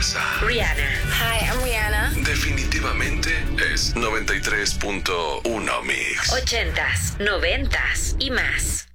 casa. Rihanna. Hi, I'm Rihanna. Definitivamente es 93.1 Mix. 80s, 90s y más.